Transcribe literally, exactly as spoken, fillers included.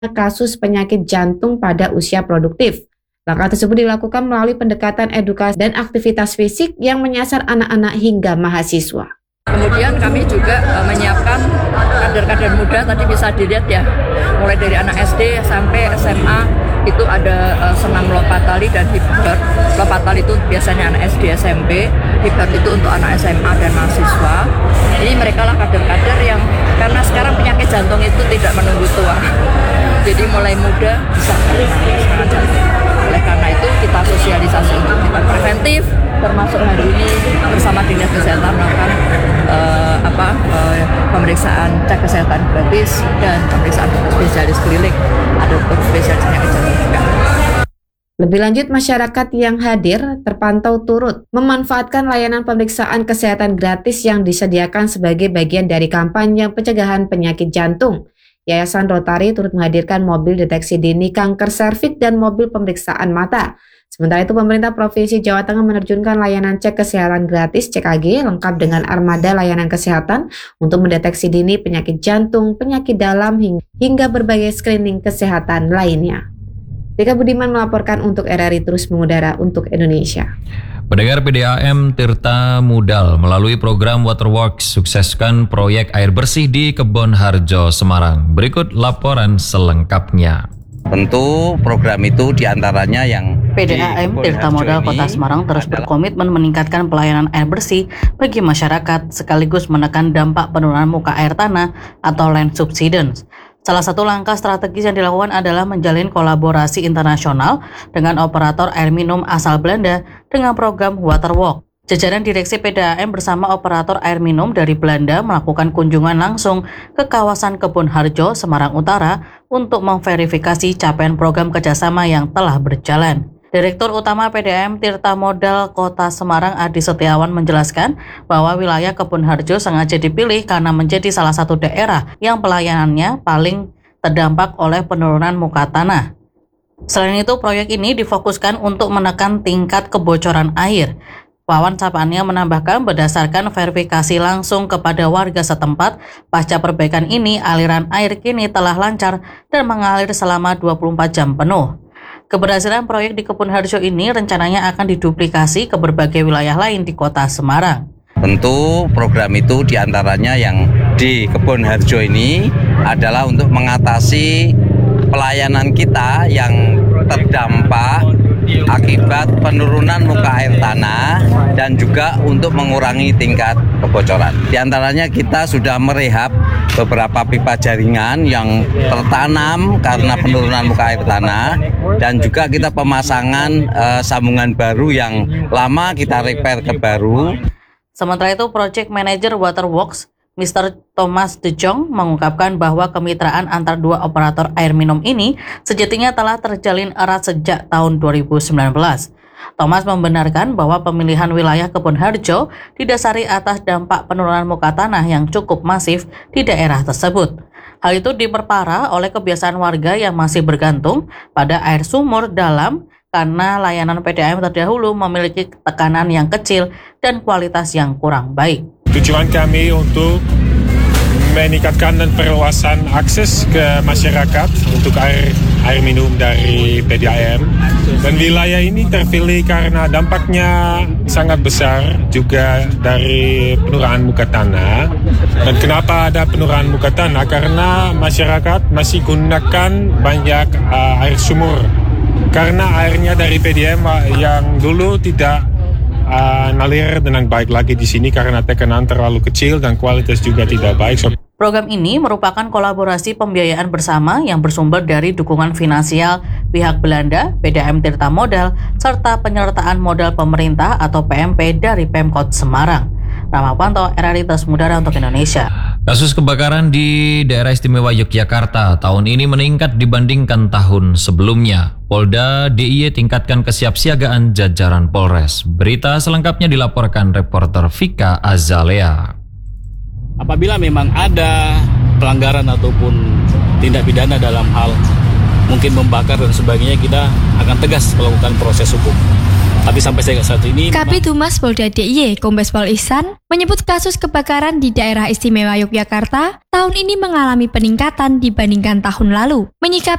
kasus penyakit jantung pada usia produktif. Langkah tersebut dilakukan melalui pendekatan edukasi dan aktivitas fisik yang menyasar anak-anak hingga mahasiswa. Kemudian kami juga uh, menyiapkan kader-kader muda, tadi bisa dilihat ya, mulai dari anak S D sampai S M A itu ada uh, senam lompat tali dan hip hop. Lompat tali itu biasanya anak S D S M P, hip hop itu untuk anak S M A dan mahasiswa. Ini mereka lah kader-kader yang karena sekarang penyakit jantung itu tidak menunggu tua. Jadi mulai muda bisa serangan jantung. Oleh karena itu kita sosialisasi untuk kita preventif, termasuk hari ini bersama Dinas Kesehatan melakukan uh, apa uh, pemeriksaan cek kesehatan gratis dan pemeriksaan spesialis klinik, ada dokter spesialis penyakit jantung juga. Lebih lanjut, masyarakat yang hadir terpantau turut memanfaatkan layanan pemeriksaan kesehatan gratis yang disediakan sebagai bagian dari kampanye pencegahan penyakit jantung. Yayasan Rotary turut menghadirkan mobil deteksi dini kanker serviks dan mobil pemeriksaan mata. Sementara itu, pemerintah Provinsi Jawa Tengah menerjunkan layanan cek kesehatan gratis C K G lengkap dengan armada layanan kesehatan untuk mendeteksi dini penyakit jantung, penyakit dalam, hingga berbagai screening kesehatan lainnya. Tika Budiman melaporkan untuk R R I Terus Mengudara untuk Indonesia. Pendengar, P D A M Tirta Modal melalui program Waterworks sukseskan proyek air bersih di Kebon Harjo, Semarang. Berikut laporan selengkapnya. Tentu program itu diantaranya yang P D A M Tirta Modal Kota Semarang terus berkomitmen meningkatkan pelayanan air bersih bagi masyarakat sekaligus menekan dampak penurunan muka air tanah atau land subsidence. Salah satu langkah strategis yang dilakukan adalah menjalin kolaborasi internasional dengan operator air minum asal Belanda dengan program Waterworks. Jajaran Direksi P D A M bersama operator air minum dari Belanda melakukan kunjungan langsung ke kawasan Kebon Harjo, Semarang Utara untuk memverifikasi capaian program kerjasama yang telah berjalan. Direktur Utama P D A M Tirta Modal Kota Semarang Adi Setiawan menjelaskan bahwa wilayah Kebon Harjo sengaja dipilih karena menjadi salah satu daerah yang pelayanannya paling terdampak oleh penurunan muka tanah. Selain itu, proyek ini difokuskan untuk menekan tingkat kebocoran air. Wawan Sapania menambahkan berdasarkan verifikasi langsung kepada warga setempat, pasca perbaikan ini aliran air kini telah lancar dan mengalir selama dua puluh empat jam penuh. Keberhasilan proyek di Kebon Harjo ini rencananya akan diduplikasi ke berbagai wilayah lain di Kota Semarang. Tentu program itu diantaranya yang di Kebon Harjo ini adalah untuk mengatasi pelayanan kita yang terdampak akibat penurunan muka air tanah dan juga untuk mengurangi tingkat kebocoran. Di antaranya kita sudah merehab beberapa pipa jaringan yang tertanam karena penurunan muka air tanah dan juga kita pemasangan uh, sambungan baru yang lama kita repair ke baru. Sementara itu, Project Manager Waterworks Mister Thomas De Jong mengungkapkan bahwa kemitraan antar dua operator air minum ini sejatinya telah terjalin erat sejak tahun dua ribu sembilan belas. Thomas membenarkan bahwa pemilihan wilayah Kebon Harjo didasari atas dampak penurunan muka tanah yang cukup masif di daerah tersebut. Hal itu diperparah oleh kebiasaan warga yang masih bergantung pada air sumur dalam karena layanan P D A M terdahulu memiliki tekanan yang kecil dan kualitas yang kurang baik. Tujuan kami untuk meningkatkan dan perluasan akses ke masyarakat untuk air air minum dari P D A M, dan wilayah ini terpilih karena dampaknya sangat besar juga dari penurunan muka tanah. Dan kenapa ada penurunan muka tanah? Karena masyarakat masih gunakan banyak uh, air sumur, karena airnya dari P D A M yang dulu tidak Uh, nalir dengan baik lagi di sini karena tekanan terlalu kecil dan kualitas juga tidak baik. So, program ini merupakan kolaborasi pembiayaan bersama yang bersumber dari dukungan finansial pihak Belanda, P D A M Tirta Modal, serta penyertaan modal pemerintah atau P M P dari Pemkot Semarang. Rama Panto, R R I Terus Mengudara untuk Indonesia. Kasus kebakaran di daerah istimewa Yogyakarta tahun ini meningkat dibandingkan tahun sebelumnya. Polda D I Y tingkatkan kesiapsiagaan jajaran Polres. Berita selengkapnya dilaporkan reporter Vika Azalea. Apabila memang ada pelanggaran ataupun tindak pidana dalam hal mungkin membakar dan sebagainya, kita akan tegas melakukan proses hukum. Tapi sampai saat ini Kabid Humas Polda D I Y Kombes Pol Ihsan menyebut kasus kebakaran di Daerah Istimewa Yogyakarta tahun ini mengalami peningkatan dibandingkan tahun lalu. Menyikapi